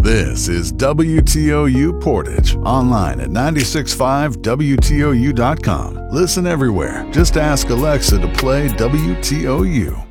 This is WTOU Portage, online at 965WTOU.com. Listen everywhere. Just ask Alexa to play WTOU.